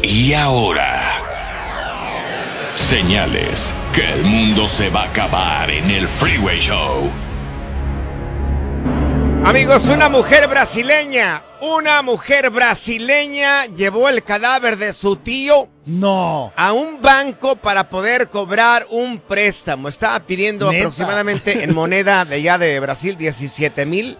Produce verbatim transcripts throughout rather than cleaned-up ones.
Y ahora, señales que el mundo se va a acabar en el Freeway Show. Amigos, una mujer brasileña, una mujer brasileña llevó el cadáver de su tío No. a un banco para poder cobrar un préstamo. Estaba pidiendo ¿Neta? aproximadamente en moneda de allá de Brasil diecisiete mil.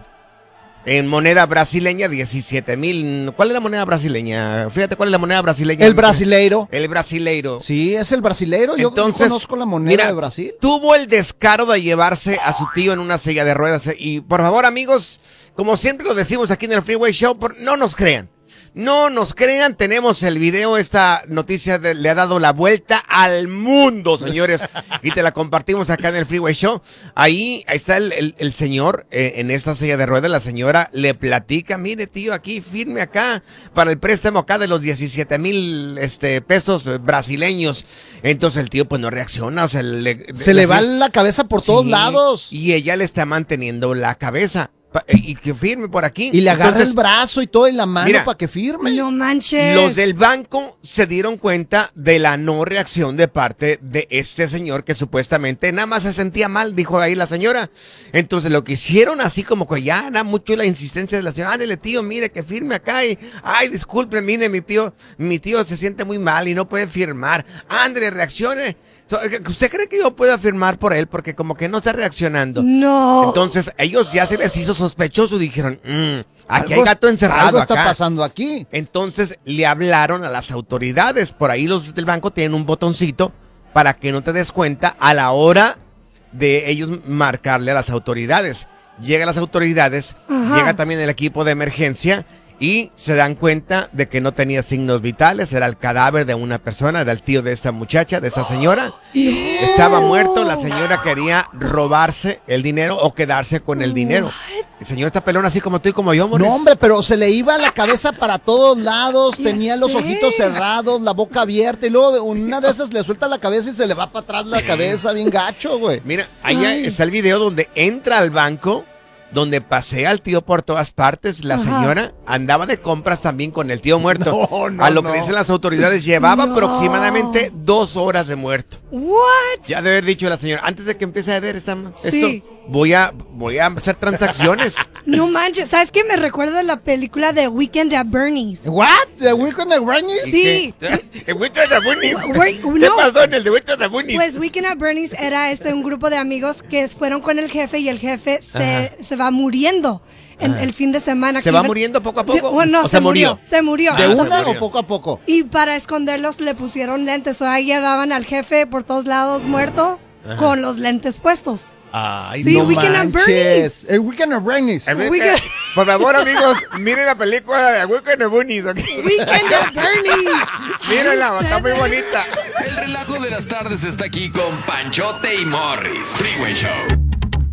En moneda brasileña, diecisiete mil. ¿Cuál es la moneda brasileña? Fíjate cuál es la moneda brasileña. El brasileiro. El brasileiro. Sí, es el brasileiro. Yo Entonces, conozco la moneda mira, de Brasil. Tuvo el descaro de llevarse a su tío en una silla de ruedas. Y por favor, amigos, como siempre lo decimos aquí en el Freeway Show, por, no nos crean. No nos crean, tenemos el video, esta noticia de, le ha dado la vuelta al mundo, señores, y te la compartimos acá en el Freeway Show. Ahí, ahí está el, el, el señor eh, en esta silla de ruedas, la señora le platica, mire tío, aquí firme acá para el préstamo acá de los diecisiete mil este, pesos brasileños. Entonces el tío pues no reacciona, o sea, le, Se le va la cabeza por todos sí, lados. Y ella le está manteniendo la cabeza. Y que firme por aquí. Y le agarra Entonces, el brazo y todo en la mano mira, para que firme. No manches. los del banco se dieron cuenta de la no reacción de parte de este señor que supuestamente nada más se sentía mal, dijo ahí la señora. Entonces lo que hicieron así como que ya era mucho la insistencia de la señora. Ándale tío, mire que firme acá y, ay disculpe, mire mi tío, mi tío se siente muy mal y no puede firmar. Ándale, reaccione. ¿Usted cree que yo pueda firmar por él? Porque como que no está reaccionando. No. Entonces ellos ya se les hizo sospechoso y dijeron, mmm, aquí Algo- hay gato encerrado Algo está acá. pasando aquí. Entonces le hablaron a las autoridades. Por ahí los del banco tienen un botoncito para que no te des cuenta a la hora de ellos marcarle a las autoridades. Llegan las autoridades, Ajá. llega también el equipo de emergencia y se dan cuenta de que no tenía signos vitales. Era el cadáver de una persona, era el tío de esta muchacha, de esa señora. Estaba muerto, la señora quería robarse el dinero o quedarse con el dinero. El señor está pelón así como tú y como yo, Morris. No, hombre, pero se le iba la cabeza para todos lados, Ya tenía los sé. ojitos cerrados, la boca abierta, y luego de una de esas le suelta la cabeza y se le va para atrás la cabeza, bien gacho, güey. Mira, ahí Ay. está el video donde entra al banco, donde pasea al tío por todas partes. La Ajá. señora andaba de compras también con el tío muerto. No, no, a lo no. que dicen las autoridades, llevaba No. aproximadamente dos horas de muerto. What? Ya debe haber dicho la señora, antes de que empiece a ver esta, Sí. esto, voy a, voy a hacer transacciones. No manches. ¿Sabes qué? Me recuerda a la película de Weekend at Bernie's. ¿What? ¿The Weekend at Bernie's? Sí. El Huito de Bunnies. Güey, ¿Qué no. pasó en el de Huito de Bunnies? Pues Weekend at Bernie's era este un grupo de amigos que fueron con el jefe y el jefe se, se va muriendo en el fin de semana. ¿Se que va iban- muriendo poco a poco? De- bueno, ¿O se, se murió. murió? Se murió. ¿De Ah, Entonces- una murió. o poco a poco? Y para esconderlos le pusieron lentes. O ahí llevaban al jefe por todos lados muerto con los lentes puestos. Ay, Sí, no Weekend at manches. Bernie's. El Weekend at Bernie's. A ver, Weekend- eh, por favor, amigos, miren la película de Weekend at Bunnies, ¿ok? Weekend at Bernie's. Mírenla, está muy bonita. El relajo de las tardes está aquí con Panchote y Morris. Freeway Show.